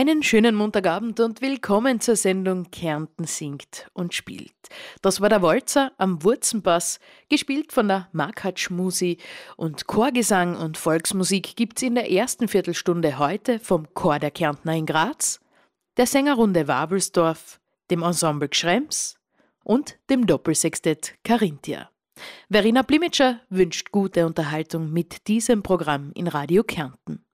Einen schönen Montagabend und willkommen zur Sendung Kärnten singt und spielt. Das war der Walzer am Wurzenpass, gespielt von der Makatsch Musi, und Chorgesang und Volksmusik gibt's in der ersten Viertelstunde heute vom Chor der Kärntner in Graz, der Sängerrunde Wabelsdorf, dem Ensemble Gschrems und dem Doppelsextett Carinthia. Verena Blimitscher wünscht gute Unterhaltung mit diesem Programm in Radio Kärnten.